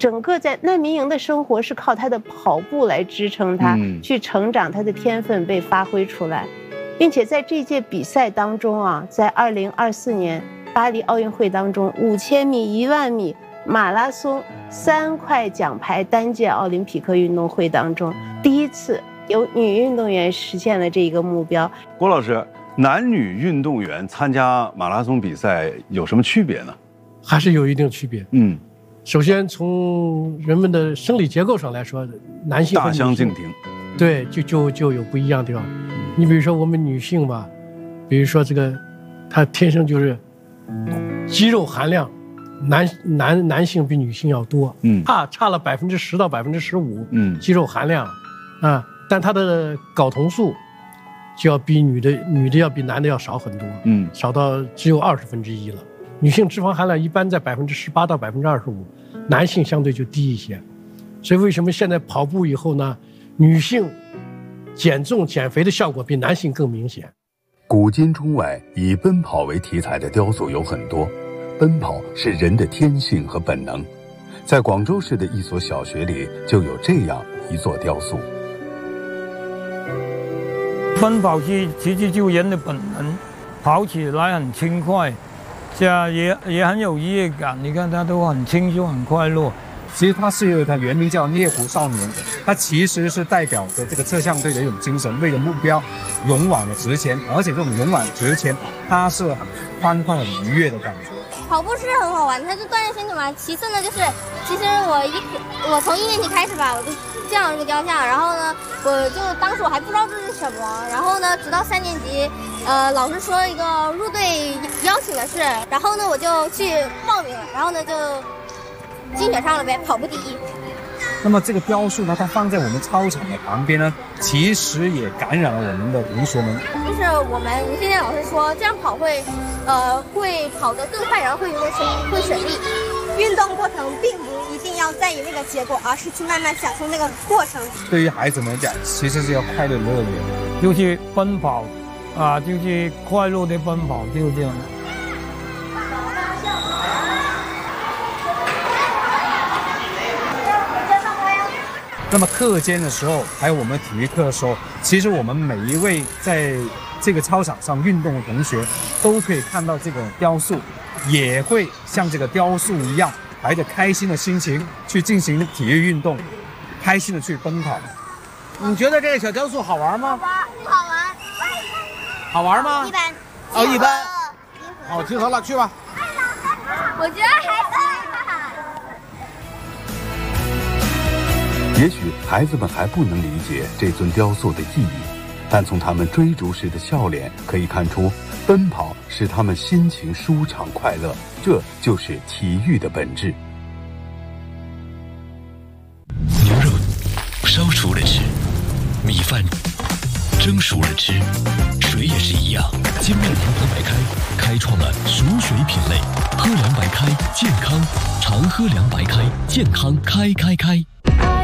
整个在难民营的生活是靠他的跑步来支撑他去成长，他的天分被发挥出来，并且在这届比赛当中啊，在2024年巴黎奥运会当中，5000米、10000米、马拉松3块奖牌，单届奥林匹克运动会当中第一次有女运动员实现了这个目标。 郭老师，男女运动员参加马拉松比赛有什么区别呢？ 还是有一定区别。首先从人们的生理结构上来说，男性和女性大相径庭。 对，就有不一样的地方。你比如说我们女性吧，比如说这个，她天生就是肌肉含量，男性比女性要多，差了10%到15%，肌肉含量，啊，但她的睾酮素就要比女的要比男的要少很多，少到只有1/20了。女性脂肪含量一般在18%到25%，男性相对就低一些。所以为什么现在跑步以后呢，女性减重减肥的效果比男性更明显？ 古今中外以奔跑为题材的雕塑有很多，奔跑是人的天性和本能。在广州市的一所小学里就有这样一座雕塑。 奔跑其实就人的本能，跑起来很轻快，这样也很有愉悦感。你看他都很轻松很快乐。 其实它原名叫猎狐少年，它其实是代表着这个摄像队的一种精神，为了目标勇往的直前，而且这种勇往直前，它是很欢快、很愉悦的感觉。 跑步是很好玩，它就锻炼身体嘛。其次呢，就是其实我从1年级开始吧，我就见到这个雕像，然后呢，当时我还不知道这是什么，然后呢，直到3年级，老师说一个入队邀请的事，然后呢，我就去报名了，然后呢就竞选上了呗，跑步第一。 那么这个雕塑呢，它放在我们操场的旁边呢，其实也感染了我们的同学们。 就是我们吴先生老师说，这样跑会跑得更快，然后会省力。 运动过程并不一定要在意那个结果，而是去慢慢享受那个过程。 对于孩子们讲，其实是要快乐乐的， 就是奔跑啊，就是快乐的奔跑，就是这样。 那么课间的时候，还有我们体育课的时候，其实我们每一位在这个操场上运动的同学，都可以看到这个雕塑，也会像这个雕塑一样，怀着开心的心情去进行体育运动，开心的去奔跑。 你觉得这个小雕塑好玩吗？ 好玩。 好玩吗？ 一般。 哦，一般。哦，集合了，去吧。 我觉得还可以。 也许孩子们还不能理解这尊雕塑的意义，但从他们追逐时的笑脸可以看出，奔跑使他们心情舒畅快乐，这就是体育的本质。 牛肉烧熟了吃，米饭蒸熟了吃，水也是一样。金麦堂喝白开开创了熟水品类，喝凉白开健康，常喝凉白开健康开。